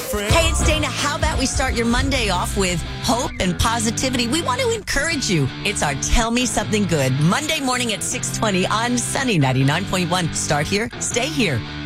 Hey, it's Dana. How about we start your Monday off with hope and positivity? We want to encourage you. It's our Tell Me Something Good Monday morning at 6:20 on Sunny 99.1. Start here, stay here.